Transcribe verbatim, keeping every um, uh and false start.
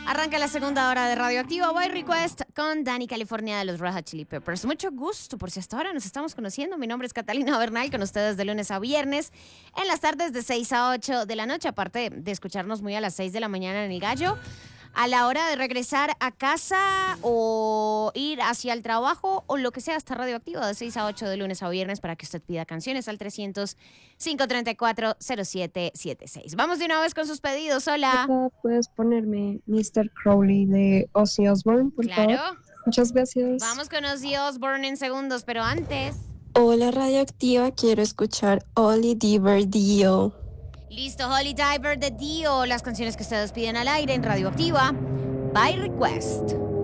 Arranca la segunda hora de Radioactiva by Request con Dani California de los Red Hot Chili Peppers. Mucho gusto, por si hasta ahora nos estamos conociendo. Mi nombre es Catalina Bernal, con ustedes de lunes a viernes, en las tardes de seis a ocho de la noche, aparte de escucharnos muy a las seis de la mañana en El Gallo. A la hora de regresar a casa o ir hacia el trabajo o lo que sea, hasta Radioactiva de seis a ocho de lunes a viernes para que usted pida canciones al trescientos, cinco treinta y cuatro, cero siete setenta y seis. Vamos de una vez con sus pedidos. Hola. Acá puedes ponerme míster Crowley de Ozzy Osbourne, por Claro. favor. Muchas gracias. Vamos con Ozzy Osbourne en segundos, pero antes... Hola Radioactiva, quiero escuchar Oli Diver Dio. Listo, Holy Diver de Dio, las canciones que ustedes piden al aire en Radioactiva by Request.